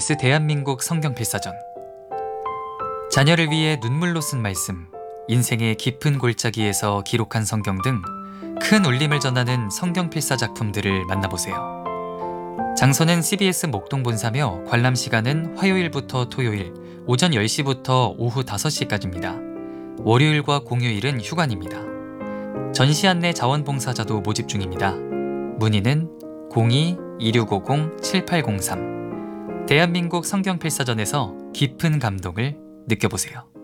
CBS 대한민국 성경필사전. 자녀를 위해 눈물로 쓴 말씀, 인생의 깊은 골짜기에서 기록한 성경 등 큰 울림을 전하는 성경필사 작품들을 만나보세요. 장소는 CBS 목동 본사며 관람 시간은 화요일부터 토요일 오전 10시부터 오후 5시까지입니다. 월요일과 공휴일은 휴관입니다. 전시 안내 자원봉사자도 모집 중입니다. 문의는 02-2650-7803. 대한민국 성경필사전에서 깊은 감동을 느껴보세요.